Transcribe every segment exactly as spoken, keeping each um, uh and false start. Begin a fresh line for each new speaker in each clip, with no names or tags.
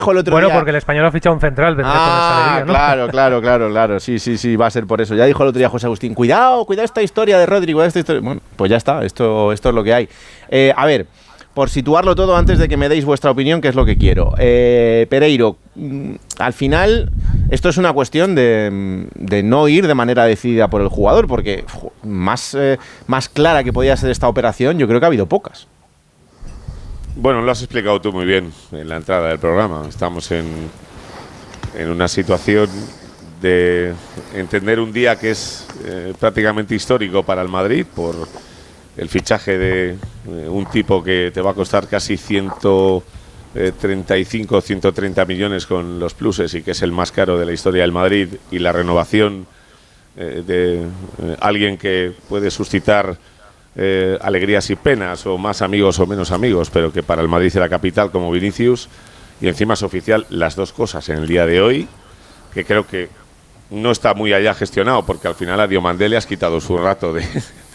El otro
bueno,
día.
porque el Español ha fichado un central, vendrá
ah,
con esa alegría, ¿no?
Claro, claro, claro, claro. Sí, sí, sí, va a ser por eso. Ya dijo el otro día José Agustín, cuidado, cuidado esta historia de Rodri, cuidado esta historia. Bueno, pues ya está, esto, esto es lo que hay. Eh, a ver, por situarlo todo antes de que me deis vuestra opinión, que es lo que quiero. Eh, Pereiro, mm, al final, esto es una cuestión de, de no ir de manera decidida por el jugador, porque jo, más, eh, más clara que podía ser esta operación, yo creo que ha habido pocas.
Bueno, lo has explicado tú muy bien en la entrada del programa. Estamos en, en una situación de entender un día que es eh, prácticamente histórico para el Madrid por el fichaje de eh, un tipo que te va a costar casi ciento treinta y cinco, ciento treinta millones con los pluses y que es el más caro de la historia del Madrid, y la renovación eh, de eh, alguien que puede suscitar Eh, alegrías y penas, o más amigos o menos amigos, pero que para el Madrid era capital, como Vinicius, y encima es oficial las dos cosas en el día de hoy, que creo que no está muy allá gestionado, porque al final a Diomandé le has quitado su rato de,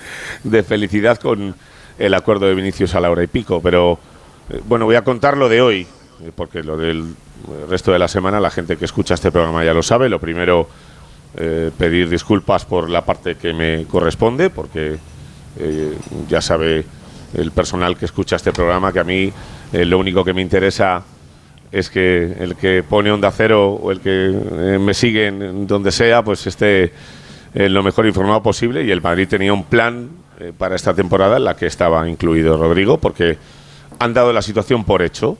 de felicidad con el acuerdo de Vinicius a la hora y pico, pero eh, bueno, voy a contar lo de hoy, eh, porque lo del resto de la semana la gente que escucha este programa ya lo sabe. Lo primero, eh, pedir disculpas por la parte que me corresponde, porque Eh, ya sabe el personal que escucha este programa que a mí eh, lo único que me interesa es que el que pone Onda Cero o el que eh, me sigue en donde sea, pues esté eh, lo mejor informado posible, y el Madrid tenía un plan eh, para esta temporada en la que estaba incluido Rodrigo, porque han dado la situación por hecho,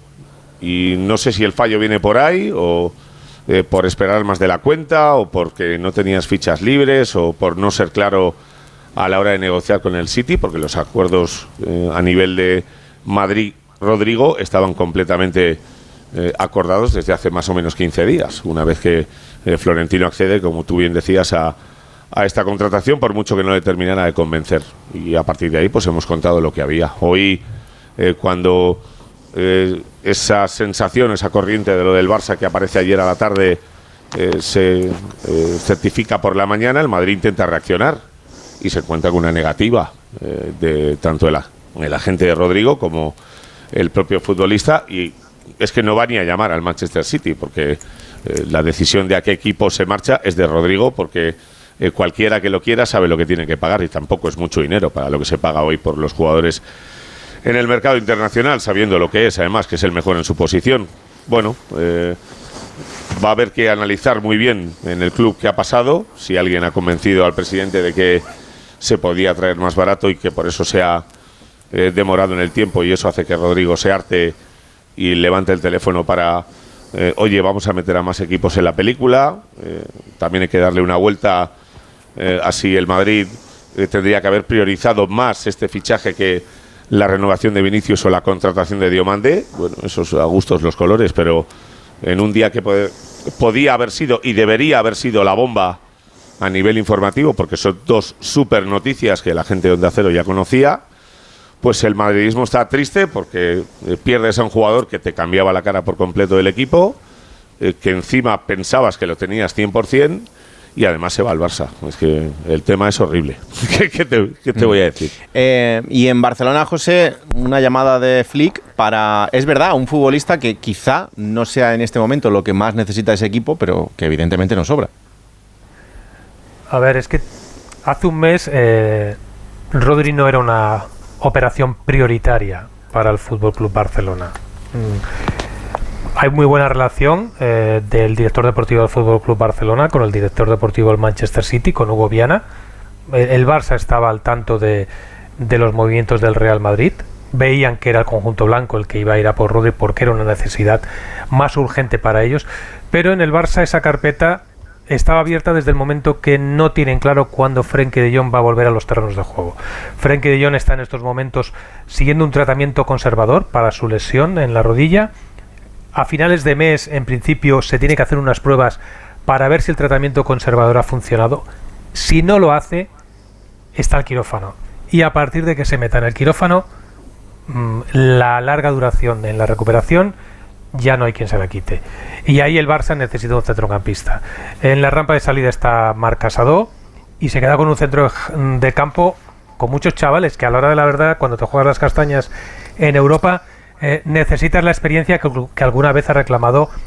y no sé si el fallo viene por ahí o eh, por esperar más de la cuenta, o porque no tenías fichas libres, o por no ser claro a la hora de negociar con el City, porque los acuerdos eh, a nivel de Madrid-Rodrigo estaban completamente eh, acordados desde hace más o menos quince días, una vez que eh, Florentino accede, como tú bien decías, a, a esta contratación, por mucho que no le terminara de convencer. Y a partir de ahí pues hemos contado lo que había. Hoy, eh, cuando eh, esa sensación, esa corriente de lo del Barça que aparece ayer a la tarde eh, se eh, certifica por la mañana, el Madrid intenta reaccionar y se encuentra con una negativa eh, de tanto el, el agente de Rodrigo como el propio futbolista, y es que no va ni a llamar al Manchester City, porque eh, la decisión de a qué equipo se marcha es de Rodrigo, porque eh, cualquiera que lo quiera sabe lo que tiene que pagar, y tampoco es mucho dinero para lo que se paga hoy por los jugadores en el mercado internacional, sabiendo lo que es, además, que es el mejor en su posición. Bueno, eh, va a haber que analizar muy bien en el club qué ha pasado, si alguien ha convencido al presidente de que se podía traer más barato y que por eso se ha eh, demorado en el tiempo, y eso hace que Rodrigo se harte y levante el teléfono para eh, oye, vamos a meter a más equipos en la película. Eh, también hay que darle una vuelta, eh, así el Madrid eh, tendría que haber priorizado más este fichaje que la renovación de Vinicius o la contratación de Diomandé. Bueno, esos a gustos los colores, pero en un día que pod- podía haber sido y debería haber sido la bomba a nivel informativo, porque son dos super noticias que la gente de Onda Cero ya conocía, pues el madridismo está triste porque eh, pierdes a un jugador que te cambiaba la cara por completo del equipo, eh, que encima pensabas que lo tenías cien por ciento, y además se va al Barça. Es que el tema es horrible. ¿Qué, qué, te, qué te voy a decir?
Eh, y en Barcelona, José, una llamada de Flick para, es verdad, un futbolista que quizá no sea en este momento lo que más necesita ese equipo, pero que evidentemente no sobra.
A ver, es que hace un mes eh, Rodri no era una operación prioritaria para el Fútbol Club Barcelona. Mm. Hay muy buena relación eh, del director deportivo del Fútbol Club Barcelona con el director deportivo del Manchester City, con Hugo Viana. El, el Barça estaba al tanto de, de los movimientos del Real Madrid. Veían que era el conjunto blanco el que iba a ir a por Rodri porque era una necesidad más urgente para ellos. Pero en el Barça esa carpeta estaba abierta desde el momento que no tienen claro cuándo Frenkie de Jong va a volver a los terrenos de juego. Frenkie de Jong está en estos momentos siguiendo un tratamiento conservador para su lesión en la rodilla. A finales de mes, en principio, se tiene que hacer unas pruebas para ver si el tratamiento conservador ha funcionado. Si no lo hace, está el quirófano. Y a partir de que se meta en el quirófano, mmm, la larga duración en la recuperación ya no hay quien se la quite. Y ahí el Barça necesita un centrocampista. En la rampa de salida está Marc Casado y se queda con un centro de campo con muchos chavales que a la hora de la verdad, cuando te juegas las castañas en Europa, eh, necesitas la experiencia que, que alguna vez ha reclamado